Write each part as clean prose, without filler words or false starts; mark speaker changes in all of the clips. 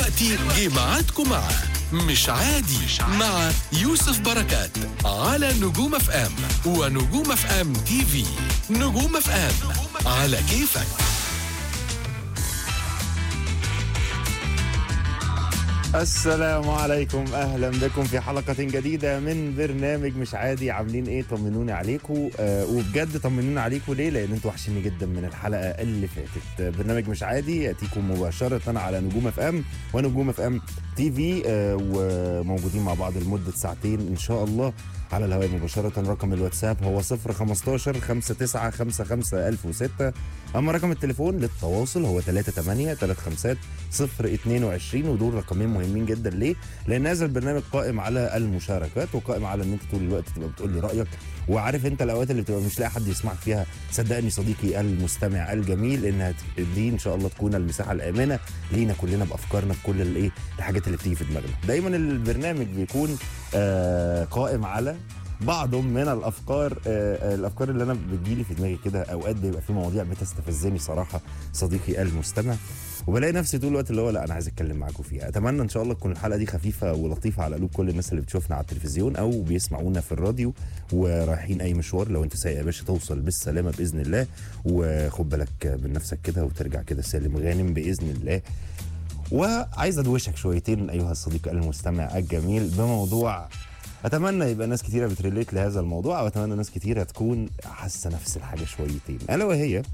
Speaker 1: دلوقتي جه ميعادكم مع مش عادي مع يوسف بركات على نجوم اف ام ونجوم اف ام تي في. نجوم اف ام على كيفك.
Speaker 2: السلام عليكم، اهلا بكم في حلقة جديدة من برنامج مش عادي. عاملين ايه؟ طمنوني عليكم. وبجد طمنوني عليكم ليه؟ لان انتوا وحشيني جدا من الحلقة اللي فاتت. برنامج مش عادي ياتيكم مباشرة على نجوم اف ام ونجوم اف ام تي في، وموجودين مع بعض لمدة ساعتين ان شاء الله على الهواء مباشرة. رقم الواتساب هو 015 5955 1006. اما رقم التليفون للتواصل هو 38 35 022. ودول رقمين مهمين جدا. ليه؟ لان هذا البرنامج قائم على المشاركات، وقائم على ان انت طول الوقت تبقى بتقول لي رايك. وعارف انت الاوقات اللي بتبقى مش لاقي حد يسمعك فيها، صدقني صديقي المستمع الجميل، انها دي ان شاء الله تكون المساحه الامنه لينا كلنا بافكارنا بكل الايه الحاجات اللي بتيجي في دماغنا. دايما البرنامج بيكون قائم على بعض من الافكار اللي انا بتجيلي في دماغي كده. اوقات بيبقى في مواضيع بتستفزني صراحه صديقي المستمع، وبلاقي نفسي طول الوقت اللي هو لا انا عايز اتكلم معاكم فيها. اتمنى ان شاء الله تكون الحلقه دي خفيفه ولطيفه على قلوب كل الناس اللي بتشوفنا على التلفزيون او بيسمعونا في الراديو ورايحين اي مشوار. لو انت سايق يا باشا توصل بالسلامه باذن الله، وخد بالك من نفسك كده وترجع كده سالم غانم باذن الله. وعايز ادوشك شويتين ايها الصديق المستمع الجميل بموضوع اتمنى يبقى ناس كتيره بتريليت لهذا الموضوع، او اتمنى ناس كتيره تكون حاسه نفس الحاجه شويتين، الا وهي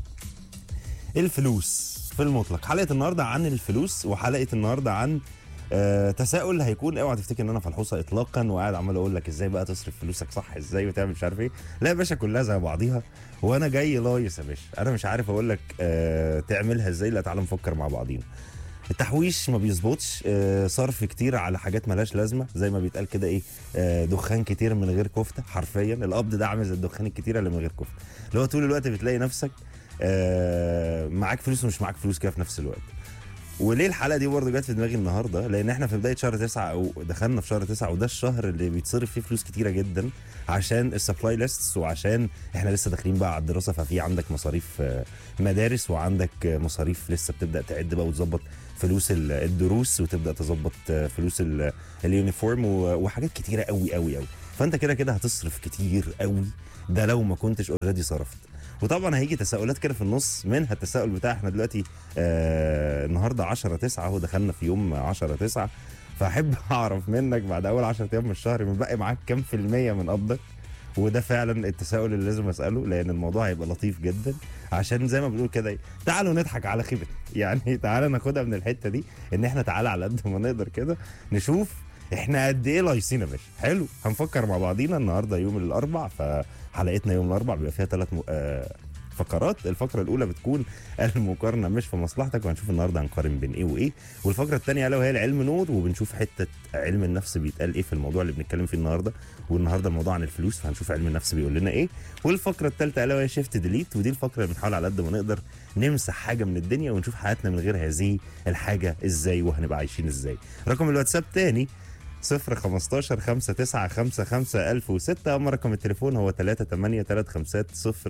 Speaker 2: الفلوس في المطلق. حلقه النهارده عن الفلوس، وحلقه النهارده عن تساؤل هيكون اوعى تفتكر ان انا فلحوصه اطلاقا وقاعد عمال اقول لك ازاي بقى تصرف فلوسك صح، ازاي وتعمل مش عارف ايه. لا يا باشا، كلها زي بعضيها وانا جاي لايص يا باشا. انا مش عارف اقول لك تعملها ازاي. لا تعالى نفكر مع بعضينا. التحويش ما بيظبطش، صرف كتير على حاجات ملاش لازمه، زي ما بيتقال كده ايه، دخان كتير من غير كفته. حرفيا القبض ده عامل زي الدخان الكتير اللي من غير كفته، اللي هو طول الوقت بتلاقي نفسك معاك فلوس ومش معاك فلوس كده في نفس الوقت. وليه الحلقه دي برضه جت في دماغي النهارده؟ لان احنا في بدايه شهر 9 او دخلنا في شهر 9، وده الشهر اللي بيتصرف فيه فلوس كتيره جدا عشان السبلاي ليستس، وعشان احنا لسه داخلين بقى على الدراسه. ففي عندك مصاريف مدارس، وعندك مصاريف لسه بتبدا تعد بقى وتظبط فلوس الدروس، وتبدا تظبط فلوس اليونيفورم، وحاجات كتيره قوي قوي قوي. فانت كده كده هتصرف كتير قوي، ده لو ما كنتش اوريدي صرفت. وطبعا هيجي تساؤلات كده في النص، منها التساؤل بتاع احنا دلوقتي النهارده 10/9 اهو، دخلنا في يوم 10/9. فاحب اعرف منك بعد اول 10 ايام من الشهر مبقي معاك كام في المية من قبضك. وده فعلا التساؤل اللي لازم اساله، لان الموضوع هيبقى لطيف جدا. عشان زي ما بنقول كده، تعالوا نضحك على خيبتنا. يعني تعالى ناخدها من الحته دي، ان احنا تعالى على قد ما نقدر كده نشوف احنا قد ايه لايصين يا باشا. حلو، هنفكر مع بعضينا. النهارده يوم الاربع، فحلقتنا يوم الاربع بيبقى فيها 3 فقرات. الفقره الاولى بتكون المقارنه مش في مصلحتك، وهنشوف النهارده هنقارن بين ايه وايه. والفقره الثانيه الا وهي العلم نور، وبنشوف حته علم النفس بيتقال ايه في الموضوع اللي بنتكلم فيه النهارده. والنهارده الموضوع عن الفلوس، فهنشوف علم النفس بيقول لنا ايه. والفقره الثالثه الا وهي شيفت ديليت، ودي الفقره اللي بنحاول على قد ما نقدر نمسح حاجه من الدنيا ونشوف حياتنا من غير هذه الحاجه ازاي، وهنبقى عايشين ازاي. رقم الواتساب تاني 015 5955 1006. اما رقم التليفون هو 38 35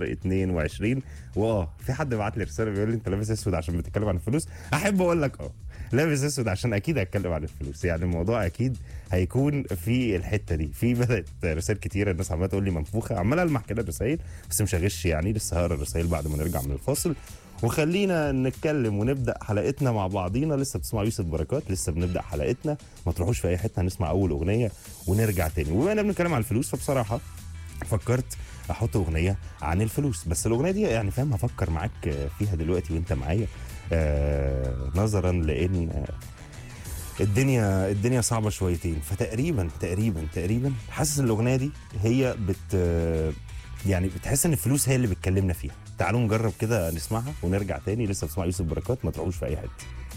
Speaker 2: 022. في حد بعت لي رساله بيقول لي انت لابس اسود عشان بتتكلم عن الفلوس. احب اقول لك لابس اسود عشان اكيد هتكلم عن الفلوس. يعني الموضوع اكيد هيكون في الحته دي. في بدات رسائل كتيره، الناس عماله تقول لي منفوخه، عمال المح كده الرسائل بس مش هغش. يعني لسه هقرا الرسائل بعد ما نرجع من الفاصل. وخلينا نتكلم ونبدا حلقتنا مع بعضينا. لسه بتسمع يوسف بركات، لسه بنبدا حلقتنا. ما تروحوش في اي حته، هنسمع اول اغنيه ونرجع تاني. وبما اننا بنتكلم عن الفلوس، فبصراحه فكرت احط اغنيه عن الفلوس. بس الاغنيه دي يعني فاهم هفكر معاك فيها دلوقتي وانت معايا، نظرا لان الدنيا صعبه شويتين. فتقريبا حاسس ان الاغنيه دي هي يعني بتحس ان الفلوس هي اللي بتكلمنا فيها. تعالوا نجرب كده نسمعها ونرجع تاني. لسه بتسمع يوسف بركات، ما تروحوش في اي حته.